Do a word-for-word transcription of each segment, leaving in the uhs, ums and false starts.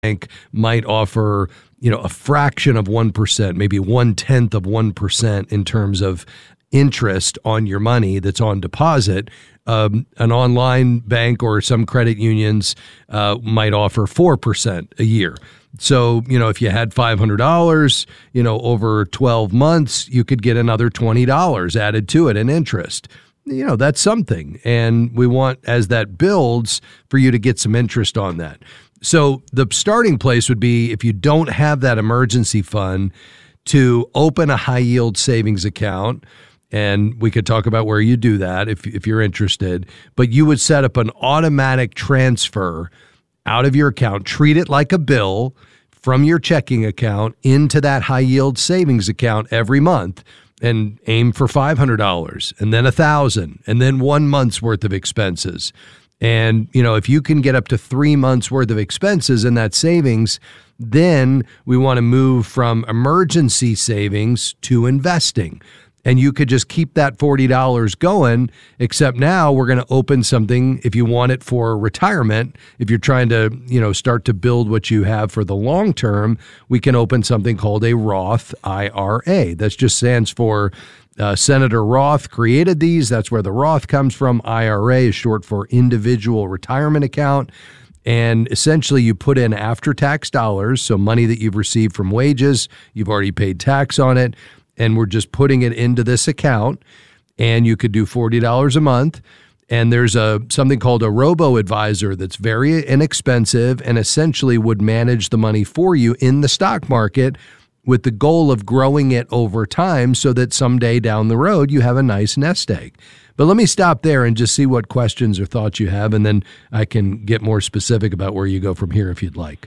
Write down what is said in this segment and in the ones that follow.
bank might offer, you know, a fraction of one percent, maybe one tenth of one percent in terms of interest on your money that's on deposit. Um, an online bank or some credit unions uh, might offer four percent a year. So, you know, if you had five hundred dollars, you know, over twelve months, you could get another twenty dollars added to it in interest. You know, that's something. And we want, as that builds, for you to get some interest on that. So the starting place would be, if you don't have that emergency fund, to open a high yield savings account. And we could talk about where you do that if if you're interested. But you would set up an automatic transfer out of your account, treat it like a bill from your checking account into that high yield savings account every month, and aim for five hundred dollars and then one thousand dollars and then one month's worth of expenses. And, you know, if you can get up to three months worth of expenses in that savings, then we want to move from emergency savings to investing. And you could just keep that forty dollars going, except now we're going to open something if you want it for retirement. If you're trying to, you know, start to build what you have for the long term, we can open something called a Roth I R A. That just stands for uh, Senator Roth created these. That's where the Roth comes from. I R A is short for individual retirement account. And essentially you put in after-tax dollars, so money that you've received from wages, you've already paid tax on it, and we're just putting it into this account, and you could do forty dollars a month. And there's a something called a robo-advisor that's very inexpensive and essentially would manage the money for you in the stock market, with the goal of growing it over time so that someday down the road you have a nice nest egg. But let me stop there and just see what questions or thoughts you have, and then I can get more specific about where you go from here if you'd like.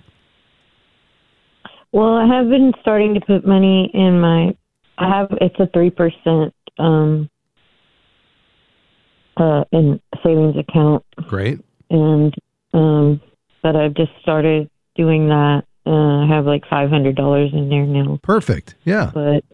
Well, I have been starting to put money in my I have, it's a three percent um, uh, in savings account. Great. And, um, but I've just started doing that. Uh, I have like five hundred dollars in there now. Perfect. Yeah. But,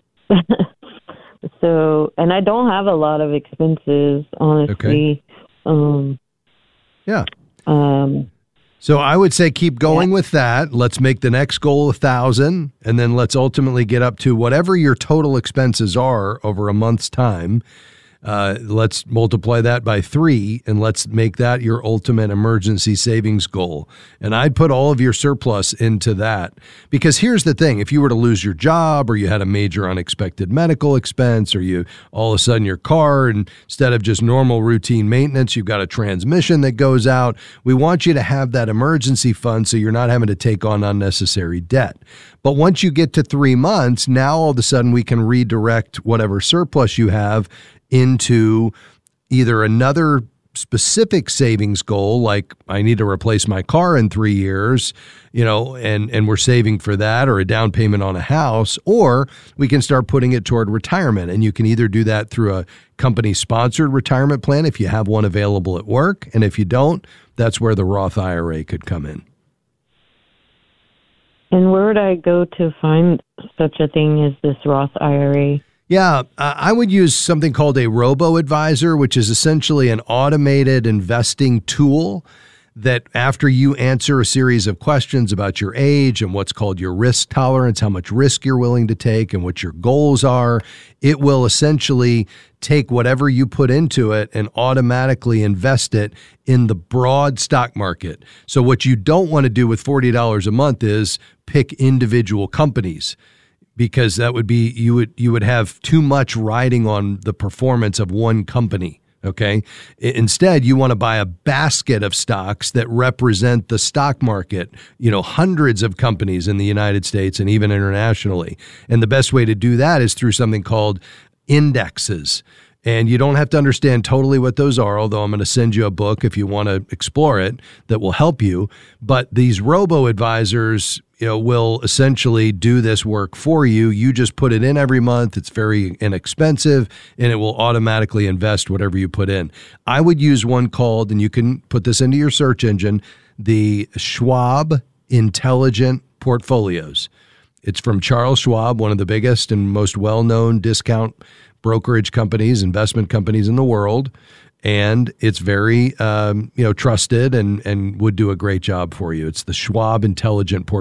so, and I don't have a lot of expenses, honestly. Okay. Um, yeah. Um, So I would say keep going yeah. with that. Let's make the next goal a thousand, and then let's ultimately get up to whatever your total expenses are over a month's time. Uh, let's multiply that by three, and let's make that your ultimate emergency savings goal. And I'd put all of your surplus into that, because here's the thing. If you were to lose your job, or you had a major unexpected medical expense, or you all of a sudden your car, and instead of just normal routine maintenance, you've got a transmission that goes out, we want you to have that emergency fund so you're not having to take on unnecessary debt. But once you get to three months, now all of a sudden we can redirect whatever surplus you have into either another specific savings goal, like I need to replace my car in three years, you know, and, and we're saving for that, or a down payment on a house, or we can start putting it toward retirement. And you can either do that through a company-sponsored retirement plan if you have one available at work. And if you don't, that's where the Roth I R A could come in. And where would I go to find such a thing as this Roth I R A? Yeah, uh, I would use something called a robo-advisor, which is essentially an automated investing tool that, after you answer a series of questions about your age and what's called your risk tolerance, how much risk you're willing to take and what your goals are, it will essentially take whatever you put into it and automatically invest it in the broad stock market. So what you don't want to do with forty dollars a month is pick individual companies, because that would be, you would you would have too much riding on the performance of one company, okay? Instead, you want to buy a basket of stocks that represent the stock market, you know, hundreds of companies in the United States and even internationally. And the best way to do that is through something called indexes. And you don't have to understand totally what those are, although I'm going to send you a book if you want to explore it that will help you. But these robo-advisors, you know, will essentially do this work for you. You just put it in every month. It's very inexpensive, and it will automatically invest whatever you put in. I would use one called, and you can put this into your search engine, the Schwab Intelligent Portfolios. It's from Charles Schwab, one of the biggest and most well-known discount brokerage companies, investment companies in the world. and it's very, um, you know, trusted and, and would do a great job for you. It's the Schwab Intelligent Portfolio